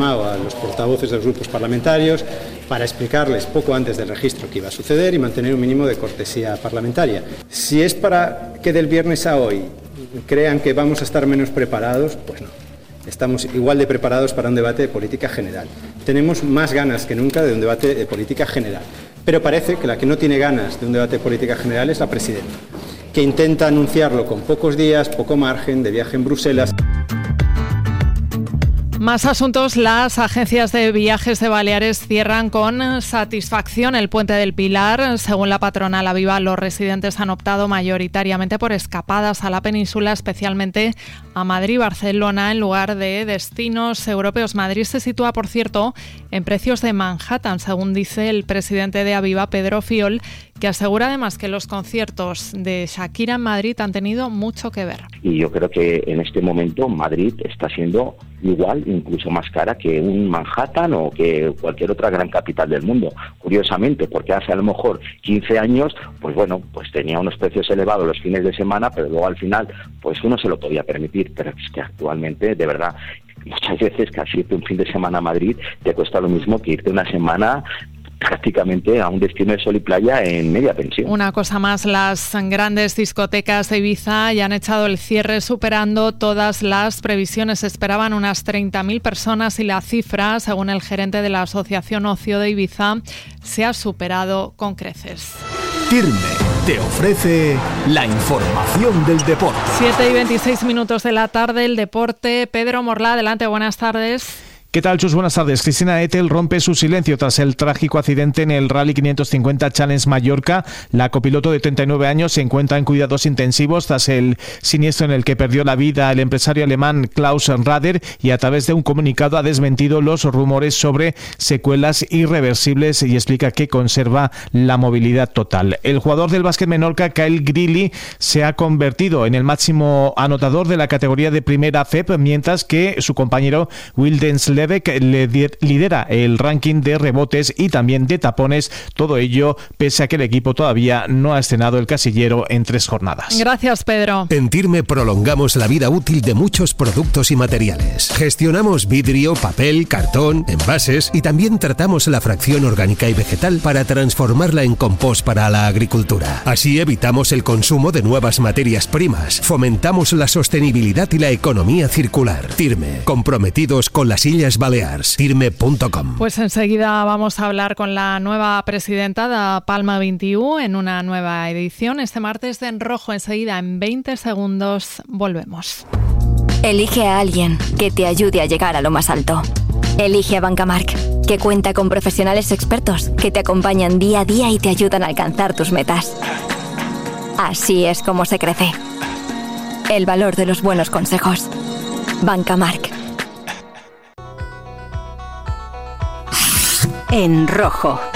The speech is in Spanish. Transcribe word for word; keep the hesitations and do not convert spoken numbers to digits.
a los portavoces de los grupos parlamentarios para explicarles poco antes del registro qué iba a suceder y mantener un mínimo de cortesía parlamentaria. Si es para que del viernes a hoy crean que vamos a estar menos preparados, pues no. Estamos igual de preparados para un debate de política general. Tenemos más ganas que nunca de un debate de política general. Pero parece que la que no tiene ganas de un debate de política general es la presidenta, que intenta anunciarlo con pocos días, poco margen, de viaje en Bruselas. Más asuntos. Las agencias de viajes de Baleares cierran con satisfacción el Puente del Pilar. Según la patronal Aviva, los residentes han optado mayoritariamente por escapadas a la península, especialmente a Madrid y Barcelona, en lugar de destinos europeos. Madrid se sitúa, por cierto, en precios de Manhattan, según dice el presidente de Aviva, Pedro Fiol, que asegura además que los conciertos de Shakira en Madrid han tenido mucho que ver. Y yo creo que en este momento Madrid está siendo igual, incluso más cara que un Manhattan o que cualquier otra gran capital del mundo. Curiosamente, porque hace a lo mejor quince años, pues bueno, pues tenía unos precios elevados los fines de semana, pero luego al final, pues uno se lo podía permitir. Pero es que actualmente, de verdad, muchas veces casi irte un fin de semana a Madrid te cuesta lo mismo que irte una semana prácticamente a un destino de sol y playa en media pensión. Una cosa más, las grandes discotecas de Ibiza ya han echado el cierre superando todas las previsiones. Esperaban unas treinta mil personas y la cifra, según el gerente de la Asociación Ocio de Ibiza, se ha superado con creces. Tirme te ofrece la información del deporte. siete y veintiséis minutos de la tarde, el deporte. Pedro Morlá, adelante, buenas tardes. ¿Qué tal, Chus? Buenas tardes. Cristina Ethel rompe su silencio tras el trágico accidente en el Rally quinientos cincuenta Challenge Mallorca. La copiloto de treinta y nueve años se encuentra en cuidados intensivos tras el siniestro en el que perdió la vida el empresario alemán Klaus Rader, y a través de un comunicado ha desmentido los rumores sobre secuelas irreversibles y explica que conserva la movilidad total. El jugador del básquet Menorca, Kyle Greeley, se ha convertido en el máximo anotador de la categoría de primera F E P, mientras que su compañero Will Densler le lidera el ranking de rebotes y también de tapones, todo ello pese a que el equipo todavía no ha estrenado el casillero en tres jornadas. Gracias, Pedro. En Tirme prolongamos la vida útil de muchos productos y materiales. Gestionamos vidrio, papel, cartón, envases y también tratamos la fracción orgánica y vegetal para transformarla en compost para la agricultura. Así evitamos el consumo de nuevas materias primas, fomentamos la sostenibilidad y la economía circular. Tirme, comprometidos con las Illes Balears. Tirme punto com. Pues enseguida vamos a hablar con la nueva presidenta de Palma veintiuno en una nueva edición este martes de En Rojo. Enseguida, en veinte segundos, volvemos. Elige a alguien que te ayude a llegar a lo más alto. Elige a Bancamark, que cuenta con profesionales expertos que te acompañan día a día y te ayudan a alcanzar tus metas. Así es como se crece. El valor de los buenos consejos. Bancamark. En Rojo,